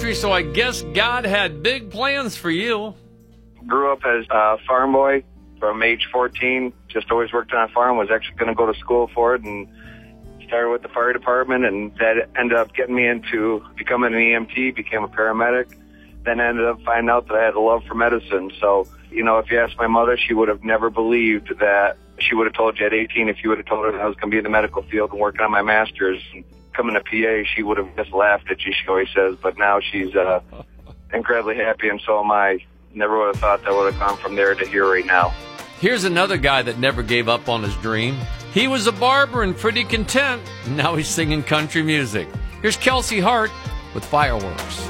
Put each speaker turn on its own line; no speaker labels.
country, so I guess God had big plans for you.
Grew up as a farm boy from age 14. Just always worked on a farm. Was actually going to go to school for it, and started with the fire department, and that ended up getting me into becoming an EMT, became a paramedic. Then ended up finding out that I had a love for medicine. So, you know, if you asked my mother, she would have never believed that. She would have told you at 18, if you would have told her that I was going to be in the medical field and working on my master's and coming to PA, she would have just laughed at you, she always says. But now she's incredibly happy, and so am I. Never would have thought that would have gone from there to here right now.
Here's another guy that never gave up on his dream. He was a barber and pretty content. Now he's singing country music. Here's Kelsey Hart with Fireworks.